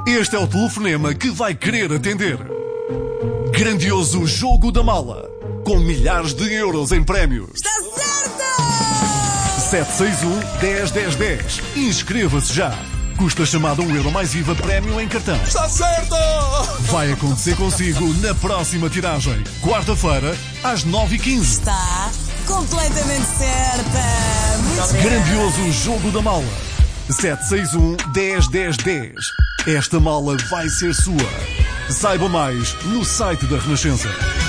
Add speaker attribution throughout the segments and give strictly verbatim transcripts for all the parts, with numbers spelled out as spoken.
Speaker 1: Este é o telefonema que vai querer atender. Grandioso Jogo da Mala, com milhares de euros em prémios.
Speaker 2: Está certo!
Speaker 1: sete seis um, dez, dez, dez. Inscreva-se já. Custa chamada um euro mais I V A prémio em cartão.
Speaker 2: Está certo!
Speaker 1: Vai acontecer consigo na próxima tiragem. Quarta-feira, às nove e quinze.
Speaker 2: Está completamente certa. Muito
Speaker 1: Grandioso Jogo da Mala. sete seis um, dez, dez, dez. Esta mala vai ser sua. Saiba mais no site da Renascença.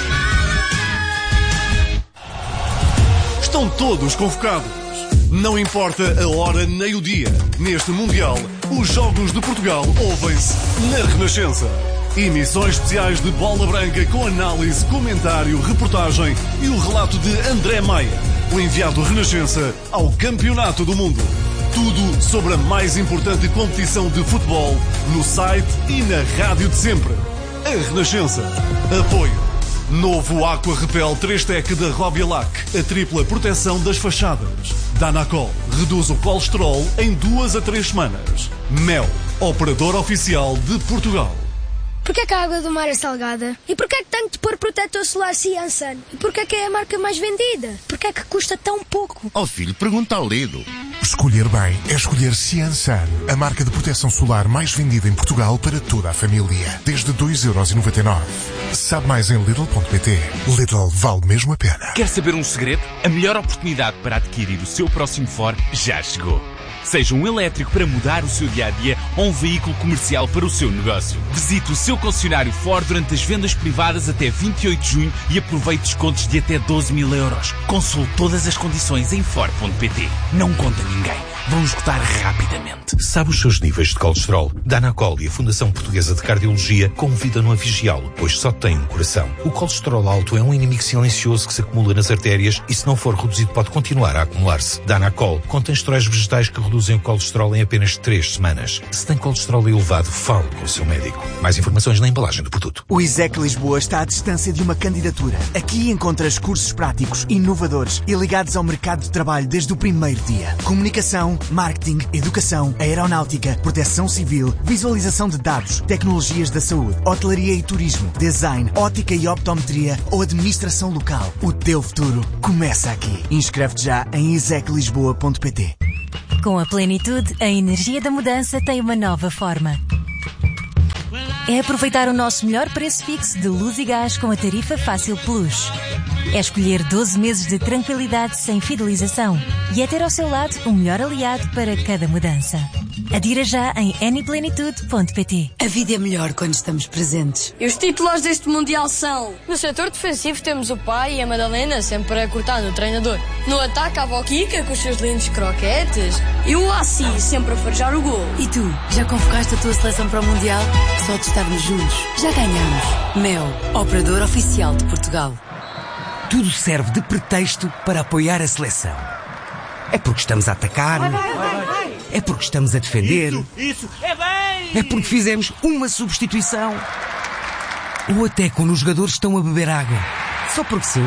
Speaker 1: Estão todos convocados. Não importa a hora nem o dia. Neste Mundial, os Jogos de Portugal ouvem-se na Renascença. Emissões especiais de Bola Branca com análise, comentário, reportagem e o relato de André Maia, o enviado Renascença ao Campeonato do Mundo. Tudo sobre a mais importante competição de futebol no site e na rádio de sempre. A Renascença. Apoio. Novo Aqua Repel três Tec da Robialac. A tripla proteção das fachadas. Danacol reduz o colesterol em duas a três semanas. Mel, operador oficial de Portugal.
Speaker 3: Porquê que a água do mar é salgada? E porquê que tenho de pôr protetor solar Ciansan? E porquê que é a marca mais vendida? Porquê que custa tão pouco?
Speaker 4: Oh filho, pergunta ao Lido.
Speaker 5: Escolher bem é escolher Ciansan, a marca de proteção solar mais vendida em Portugal para toda a família. Desde dois euros e noventa e nove. Sabe mais em Lidl ponto pt. Lidl vale mesmo a pena.
Speaker 6: Quer saber um segredo? A melhor oportunidade para adquirir o seu próximo Ford já chegou. Seja um elétrico para mudar o seu dia-a-dia ou um veículo comercial para o seu negócio. Visite o seu concessionário Ford durante as vendas privadas até vinte e oito de junho e aproveite descontos de até doze mil euros. Consulte todas as condições em Ford ponto pt. Não conta ninguém. Vão esgotar rapidamente.
Speaker 7: Sabe os seus níveis de colesterol? Danacol e a Fundação Portuguesa de Cardiologia convidam-no a vigiá-lo, pois só tem um coração. O colesterol alto é um inimigo silencioso que se acumula nas artérias e, se não for reduzido, pode continuar a acumular-se. Danacol contém esteróis vegetais que reduzem o colesterol em apenas três semanas. Se tem colesterol elevado, fale com o seu médico. Mais informações na embalagem do produto.
Speaker 8: O ISEC Lisboa está à distância de uma candidatura. Aqui encontras cursos práticos, inovadores e ligados ao mercado de trabalho desde o primeiro dia. Comunicação, marketing, educação, aeronáutica, proteção civil, visualização de dados, tecnologias da saúde, hotelaria e turismo, design, ótica e optometria ou administração local. O teu futuro começa aqui. Inscreve-te já em isec lisboa ponto pt.
Speaker 9: Com a plenitude, a energia da mudança tem uma nova forma. É aproveitar o nosso melhor preço fixo de luz e gás com a tarifa Fácil Plus. É escolher doze meses de tranquilidade sem fidelização. E é ter ao seu lado o melhor aliado para cada mudança. Adira já em eniplenitude ponto pt.
Speaker 10: A vida é melhor quando estamos presentes.
Speaker 11: E os titulares deste Mundial são... No setor defensivo temos o pai e a Madalena sempre a cortar no treinador. No ataque a Boquica com os seus lindos croquetes. E o Assi sempre a farejar o gol.
Speaker 10: E tu, já convocaste a tua seleção para o Mundial? Só de estarmos juntos, já ganhamos. Mel, operador oficial de Portugal.
Speaker 12: Tudo serve de pretexto para apoiar a seleção. É porque estamos a atacar, vai, vai, vai, vai. É porque estamos a defender,
Speaker 13: isso, isso, é bem!
Speaker 12: É porque fizemos uma substituição, ou até quando os jogadores estão a beber água, só porque sim.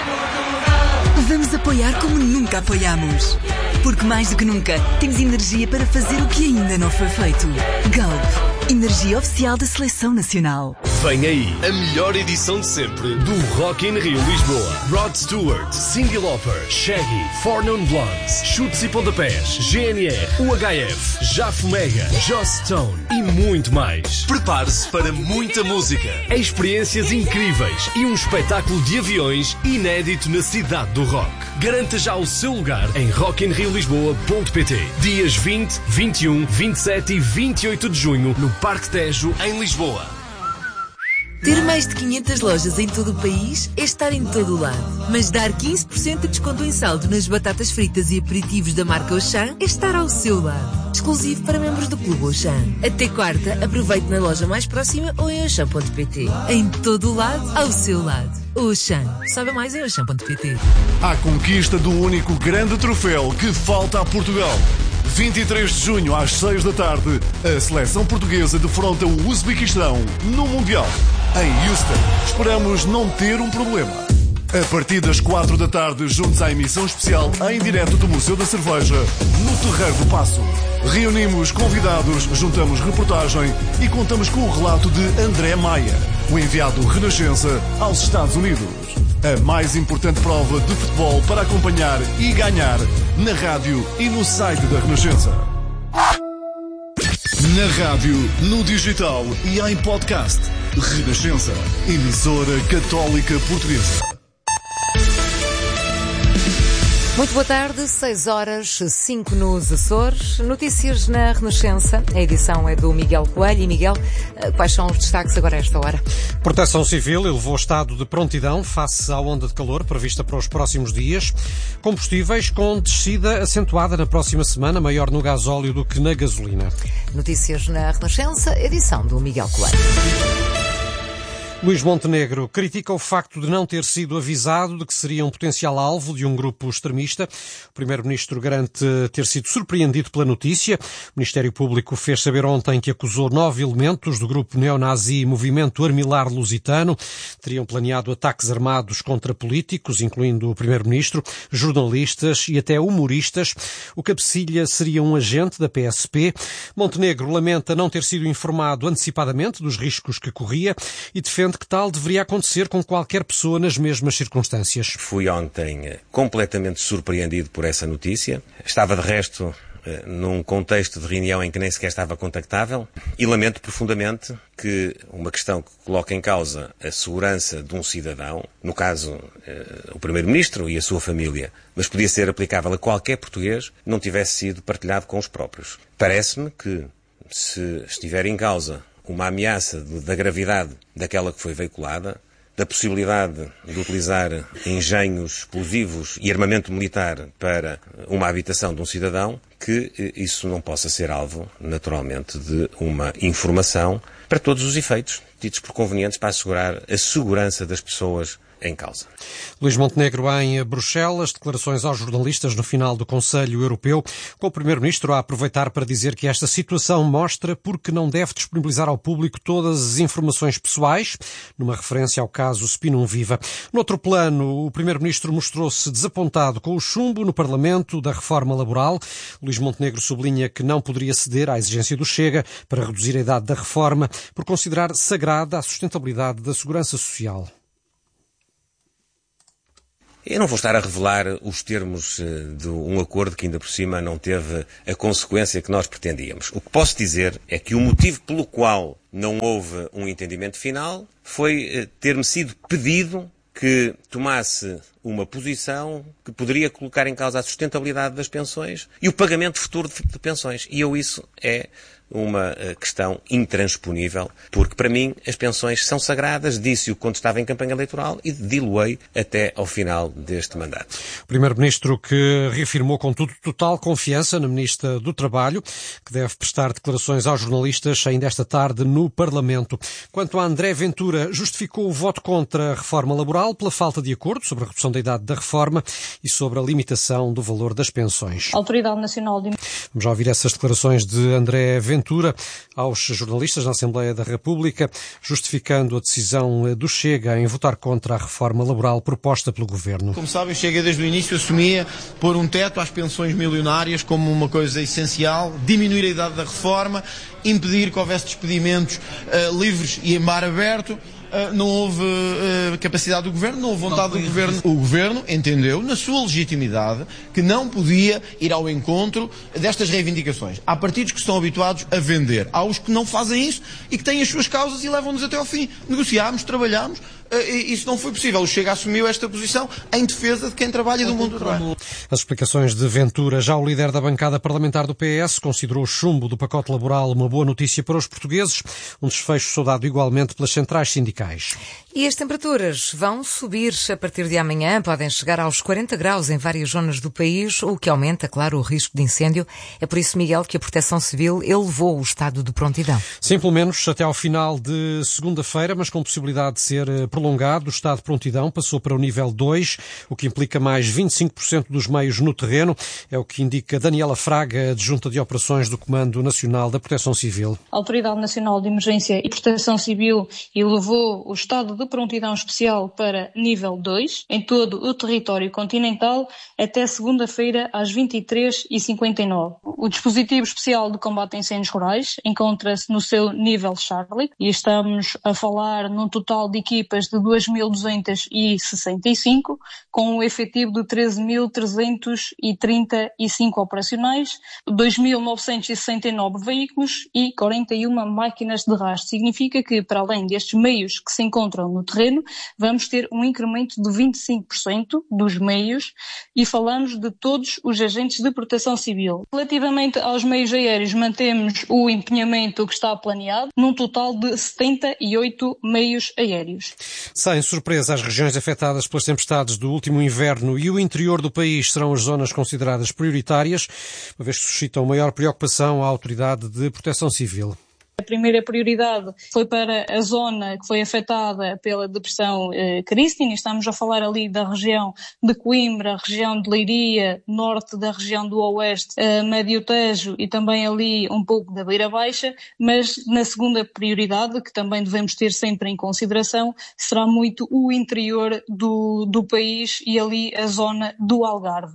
Speaker 14: Vamos apoiar como nunca apoiamos. Porque mais do que nunca, temos energia para fazer o que ainda não foi feito. Galp, energia oficial da Seleção Nacional.
Speaker 15: Vem aí a melhor edição de sempre do Rock in Rio Lisboa. Rod Stewart, Cyndi Lauper, Shaggy, Four Non Blondes, Chutes e Pontapés, G N R, U H F, Jafo Mega, Joss Stone e muito mais. Prepare-se para muita música, experiências incríveis e um espetáculo de aviões inédito na cidade do rock. Garanta já o seu lugar em rock in rio lisboa ponto pt. Dias vinte, vinte e um, vinte e sete e vinte e oito de junho no Parque Tejo, em Lisboa.
Speaker 14: Ter mais de quinhentas lojas em todo o país é estar em todo o lado. Mas dar quinze por cento de desconto em saldo nas batatas fritas e aperitivos da marca Auchan é estar ao seu lado. Exclusivo para membros do Clube Auchan. Até quarta, aproveite na loja mais próxima ou em auchan ponto pt. Em todo o lado, ao seu lado. Auchan. Saiba mais em auchan ponto pt.
Speaker 1: À conquista do único grande troféu que falta a Portugal. vinte e três de junho, às seis da tarde, a seleção portuguesa defronta o Uzbequistão no Mundial. Em Houston, esperamos não ter um problema. A partir das quatro da tarde, juntos à emissão especial em direto do Museu da Cerveja, no Terreiro do Paço. Reunimos convidados, juntamos reportagem e contamos com o relato de André Maia, o enviado Renascença aos Estados Unidos. A mais importante prova de futebol para acompanhar e ganhar na rádio e no site da Renascença. Na rádio, no digital e em podcast. Renascença, emissora católica portuguesa.
Speaker 4: Muito boa tarde, seis horas, cinco nos Açores. Notícias na Renascença. A edição é do Miguel Coelho. E Miguel, quais são os destaques agora a esta hora?
Speaker 13: Proteção Civil elevou o estado de prontidão face à onda de calor prevista para os próximos dias. Combustíveis com descida acentuada na próxima semana, maior no gasóleo do que na gasolina.
Speaker 4: Notícias na Renascença, edição do Miguel Coelho.
Speaker 13: Luís Montenegro critica o facto de não ter sido avisado de que seria um potencial alvo de um grupo extremista. O primeiro-ministro garante ter sido surpreendido pela notícia. O Ministério Público fez saber ontem que acusou nove elementos do grupo neonazi Movimento Armilar Lusitano. Teriam planeado ataques armados contra políticos, incluindo o primeiro-ministro, jornalistas e até humoristas. O cabecilha seria um agente da P S P. Montenegro lamenta não ter sido informado antecipadamente dos riscos que corria e defende que tal deveria acontecer com qualquer pessoa nas mesmas circunstâncias.
Speaker 16: Fui ontem completamente surpreendido por essa notícia. Estava, de resto, num contexto de reunião em que nem sequer estava contactável e lamento profundamente que uma questão que coloca em causa a segurança de um cidadão, no caso o Primeiro-Ministro e a sua família, mas podia ser aplicável a qualquer português, não tivesse sido partilhado com os próprios. Parece-me que, se estiver em causa uma ameaça de, da gravidade daquela que foi veiculada, da possibilidade de utilizar engenhos explosivos e armamento militar para uma habitação de um cidadão, que isso não possa ser alvo, naturalmente, de uma informação para todos os efeitos, ditos por convenientes para assegurar a segurança das pessoas em causa.
Speaker 13: Luís Montenegro em Bruxelas, declarações aos jornalistas no final do Conselho Europeu, com o Primeiro-Ministro a aproveitar para dizer que esta situação mostra porque não deve disponibilizar ao público todas as informações pessoais, numa referência ao caso Spinum Viva. Noutro plano, o Primeiro-Ministro mostrou-se desapontado com o chumbo no Parlamento da reforma laboral. Luís Montenegro sublinha que não poderia ceder à exigência do Chega para reduzir a idade da reforma, por considerar sagrada a sustentabilidade da segurança social.
Speaker 16: Eu não vou estar a revelar os termos de um acordo que ainda por cima não teve a consequência que nós pretendíamos. O que posso dizer é que o motivo pelo qual não houve um entendimento final foi ter-me sido pedido que tomasse uma posição que poderia colocar em causa a sustentabilidade das pensões e o pagamento futuro de pensões. E eu isso é uma questão intransponível, porque para mim as pensões são sagradas, disse-o quando estava em campanha eleitoral e diluei até ao final deste mandato.
Speaker 13: O Primeiro-Ministro que reafirmou contudo total confiança na Ministra do Trabalho, que deve prestar declarações aos jornalistas ainda esta tarde no Parlamento. Quanto a André Ventura, justificou o voto contra a reforma laboral pela falta de acordo sobre a redução da idade da reforma e sobre a limitação do valor das pensões.
Speaker 17: Autoridade Nacional de...
Speaker 13: Vamos já ouvir essas declarações de André Ventura aos jornalistas na Assembleia da República, justificando a decisão do Chega em votar contra a reforma laboral proposta pelo Governo.
Speaker 18: Como sabem, o Chega desde o início assumia pôr um teto às pensões milionárias como uma coisa essencial, diminuir a idade da reforma, impedir que houvesse despedimentos uh, livres e em bar aberto. Uh, não houve uh, capacidade do Governo, não houve vontade do Governo. O Governo entendeu, na sua legitimidade, que não podia ir ao encontro destas reivindicações. Há partidos que estão habituados a vender. Há os que não fazem isso e que têm as suas causas e levam-nos até ao fim. Negociámos, trabalhámos, uh, e isso não foi possível. O Chega assumiu esta posição em defesa de quem trabalha e do mundo do trabalho.
Speaker 13: As explicações de Ventura. Já o líder da bancada parlamentar do P S considerou o chumbo do pacote laboral uma boa notícia para os portugueses, um desfecho saudado igualmente pelas centrais sindicais.
Speaker 4: E as temperaturas vão subir a partir de amanhã, podem chegar aos quarenta graus em várias zonas do país, o que aumenta, claro, o risco de incêndio. É por isso, Miguel, que a Proteção Civil elevou o estado de prontidão.
Speaker 13: Sim, pelo menos até ao final de segunda-feira, mas com possibilidade de ser prolongado prolongado, o estado de prontidão passou para o nível dois, o que implica mais vinte e cinco por cento dos meios no terreno. É o que indica Daniela Fraga, adjunta de operações do Comando Nacional da Proteção Civil.
Speaker 17: A Autoridade Nacional de Emergência e Proteção Civil elevou o estado de prontidão especial para nível dois em todo o território continental até segunda-feira às vinte e três e cinquenta e nove. O dispositivo especial de combate a incêndios rurais encontra-se no seu nível Charlie e estamos a falar num total de equipas de dois mil duzentos e sessenta e cinco, com um efetivo de treze mil trezentos e trinta e cinco operacionais, dois mil novecentos e sessenta e nove veículos e quarenta e uma máquinas de rastro. Significa que, para além destes meios que se encontram no terreno, vamos ter um incremento de vinte e cinco por cento dos meios e falamos de todos os agentes de proteção civil. Relativamente aos meios aéreos, mantemos o empenhamento que está planeado, num total de setenta e oito meios aéreos.
Speaker 13: Sem surpresa, as regiões afetadas pelas tempestades do último inverno e o interior do país serão as zonas consideradas prioritárias, uma vez que suscitam maior preocupação à Autoridade de Proteção Civil.
Speaker 17: A primeira prioridade foi para a zona que foi afetada pela depressão eh, Christine. Estamos a falar ali da região de Coimbra, região de Leiria, norte da região do Oeste, eh, Médio Tejo e também ali um pouco da Beira Baixa, mas na segunda prioridade, que também devemos ter sempre em consideração, será muito o interior do, do país e ali a zona do Algarve.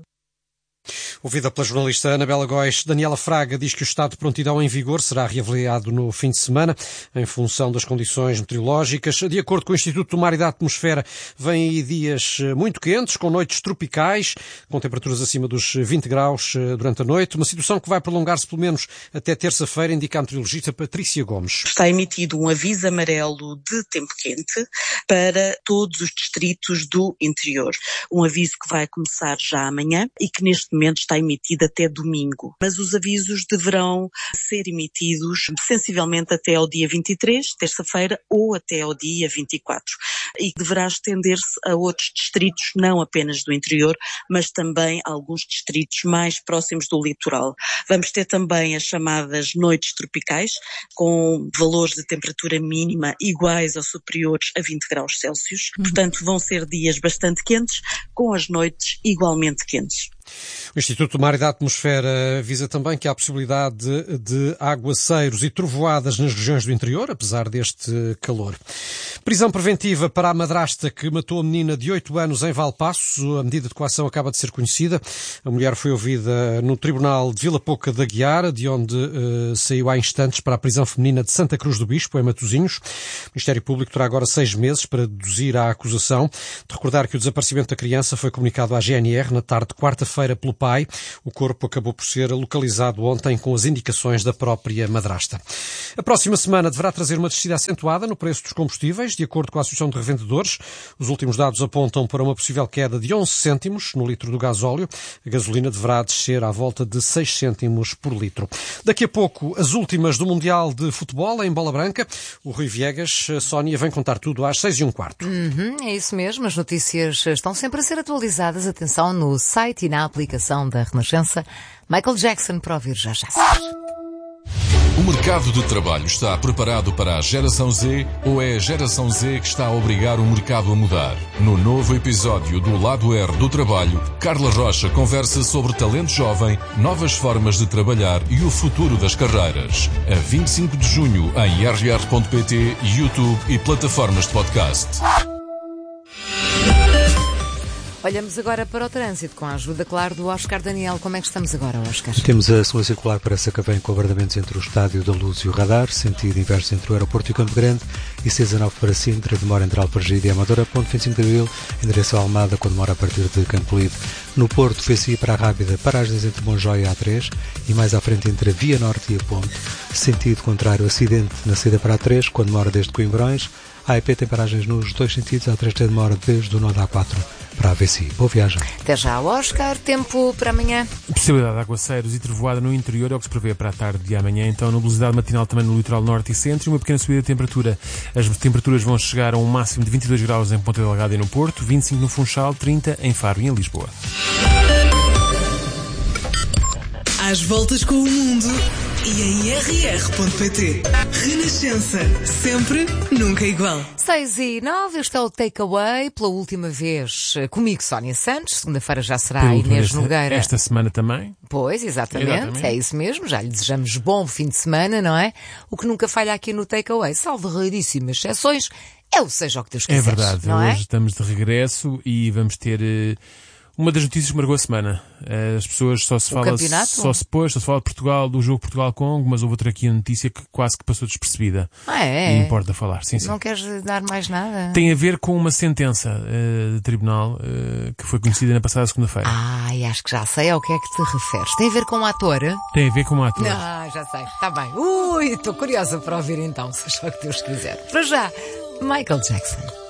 Speaker 13: Ouvida pela jornalista Anabela Góis, Daniela Fraga diz que o estado de prontidão em vigor será reavaliado no fim de semana, em função das condições meteorológicas. De acordo com o Instituto do Mar e da Atmosfera, vêm aí dias muito quentes, com noites tropicais, com temperaturas acima dos vinte graus durante a noite, uma situação que vai prolongar-se pelo menos até terça-feira, indica a meteorologista Patrícia Gomes.
Speaker 19: Está emitido um aviso amarelo de tempo quente para todos os distritos do interior. Um aviso que vai começar já amanhã e que neste momento está emitido até domingo. Mas os avisos deverão ser emitidos sensivelmente até ao dia vinte e três, terça-feira, ou até ao dia vinte e quatro. E deverá estender-se a outros distritos, não apenas do interior, mas também a alguns distritos mais próximos do litoral. Vamos ter também as chamadas noites tropicais, com valores de temperatura mínima iguais ou superiores a vinte graus Celsius. Portanto, vão ser dias bastante quentes, com as noites igualmente quentes.
Speaker 13: O Instituto do Mar e da Atmosfera avisa também que há a possibilidade de, de aguaceiros e trovoadas nas regiões do interior, apesar deste calor. Prisão preventiva para a madrasta que matou a menina de oito anos em Valpaço. A medida de coação acaba de ser conhecida. A mulher foi ouvida no Tribunal de Vila Pouca da Guiara, de onde uh, saiu há instantes para a prisão feminina de Santa Cruz do Bispo, em Matosinhos. O Ministério Público terá agora seis meses para deduzir a acusação. De recordar que o desaparecimento da criança foi comunicado à G N R na tarde de quarta-feira pelo pai. O corpo acabou por ser localizado ontem com as indicações da própria madrasta. A próxima semana deverá trazer uma descida acentuada no preço dos combustíveis, de acordo com a Associação de Revendedores. Os últimos dados apontam para uma possível queda de onze cêntimos no litro do gasóleo. A gasolina deverá descer à volta de seis cêntimos por litro. Daqui a pouco, as últimas do Mundial de Futebol em Bola Branca. O Rui Viegas, a Sónia, vem contar tudo às seis e um quarto.
Speaker 4: Uhum, é isso mesmo. As notícias estão sempre a ser atualizadas. Atenção no site e na aplicação da Renascença. Michael Jackson para ouvir já já.
Speaker 20: O mercado de trabalho está preparado para a geração Z ou é a geração Z que está a obrigar o mercado a mudar? No novo episódio do Lado R do Trabalho, Carla Rocha conversa sobre talento jovem, novas formas de trabalhar e o futuro das carreiras. A vinte e cinco de junho em r r ponto p t, YouTube e plataformas de podcast.
Speaker 4: Olhamos agora para o trânsito com a ajuda, claro, do Oscar Daniel. Como é que estamos agora, Oscar?
Speaker 21: Temos a segunda circular para Sacavém com abordamentos entre o Estádio da Luz e o Radar, sentido inverso entre o Aeroporto e o Campo Grande, e C dezanove para Sintra, demora entre Alfragide e Amadora, ponto vinte e cinco de Abril, endereço a Almada, com demora a partir de Campo Lido. No Porto, P C I para a Rábida, paragens entre Monjóia e A três, e mais à frente entre a Via Norte e a Ponte, sentido contrário, acidente na saída para A três, com demora desde Coimbrões. A E P tem paragens nos dois sentidos, A três tem demora desde o nó da A quatro para a V C I. Boa viagem.
Speaker 4: Até já, Oscar. Tempo para amanhã.
Speaker 22: Possibilidade de aguaceiros e trovoada no interior é o que se prevê para a tarde de amanhã. Então, nubosidade matinal também no litoral norte e centro e uma pequena subida de temperatura. As temperaturas vão chegar a um máximo de vinte e dois graus em Ponta Delgada e no Porto, vinte e cinco no Funchal, trinta em Faro e em Lisboa.
Speaker 14: Às voltas com o mundo e em r r ponto p t. Renascença. Sempre, nunca igual.
Speaker 4: seis e nove, este é o Takeaway. Pela última vez comigo, Sónia Santos. Segunda-feira já será a Inês Nogueira.
Speaker 22: Esta semana também.
Speaker 4: Pois, exatamente, exatamente. É isso mesmo. Já lhe desejamos bom fim de semana, não é? O que nunca falha aqui no Takeaway, salvo raríssimas exceções, é o seja o que Deus quiser.
Speaker 22: É verdade.
Speaker 4: Não
Speaker 22: Hoje
Speaker 4: é?
Speaker 22: estamos de regresso e vamos ter... Uh... Uma das notícias que marcou a semana. As pessoas só se fala, só se pôs, só se fala de Portugal, do jogo Portugal-Congo, mas houve outra aqui a notícia que quase que passou despercebida.
Speaker 4: Ah, é?
Speaker 22: E importa falar, sim, sim.
Speaker 4: Não queres dar mais nada?
Speaker 22: Tem a ver com uma sentença uh, de tribunal uh, que foi conhecida na passada segunda-feira.
Speaker 4: Ai, acho que já sei ao que é que te referes. Tem a ver com um ator?
Speaker 22: Tem a ver com um ator.
Speaker 4: Ah, já sei. Está bem. Ui, estou curiosa para ouvir então, seja o que Deus quiser. Para já, Michael Jackson.